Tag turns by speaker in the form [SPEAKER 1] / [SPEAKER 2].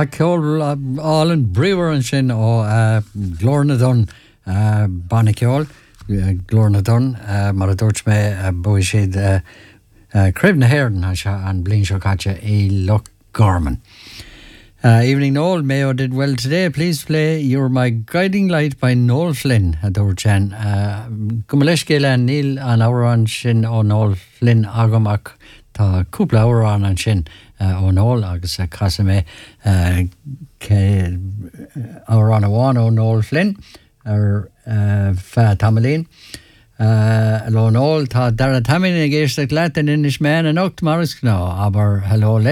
[SPEAKER 1] ceol álan brewer an sin ó Glornadon Bannaceol Glornadon mar a dúirt mé buí siad Craibh na Haireann an blin seo caite í Loch Garman. Evening Noel, Mayo did well today. Please play You're My Guiding Light by Noel Flynn. Ador Chen. Gumalesh Gela Neil an hour an shin o Noel Flynn agamach ta couple hour an shin o Noel agus casame ke hour an awan o Noel Flynn fa Tamalin. Lo Noel ta dara tamin geist Latin in Ishman and Oct Maris no aber hello